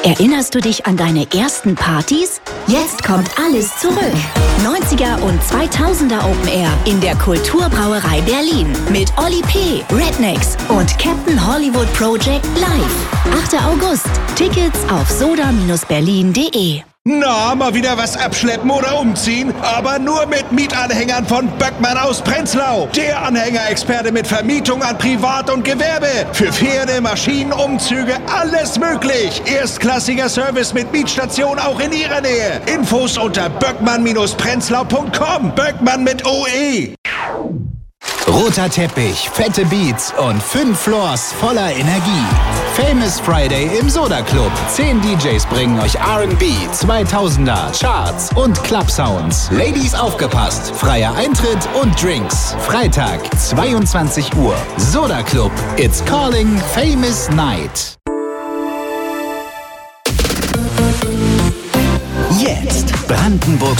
Erinnerst du dich an deine ersten Partys? Jetzt kommt alles zurück. 90er und 2000er Open Air in der Kulturbrauerei Berlin mit Oli P., Rednecks und Captain Hollywood Project live. 8. August. Tickets auf soda-berlin.de. Na, mal wieder was abschleppen oder umziehen? Aber nur mit Mietanhängern von Böckmann aus Prenzlau. Der Anhängerexperte mit Vermietung an Privat- und Gewerbe. Für Pferde, Maschinen, Umzüge, alles möglich. Erstklassiger Service mit Mietstation auch in Ihrer Nähe. Infos unter böckmann-prenzlau.com. Böckmann mit OE. Roter Teppich, fette Beats und 5 Floors voller Energie. Famous Friday im Soda Club. 10 DJs bringen euch R&B, 2000er, Charts und Club Sounds. Ladies aufgepasst, freier Eintritt und Drinks. Freitag, 22 Uhr. Soda Club. It's calling Famous Night. Jetzt Brandenburg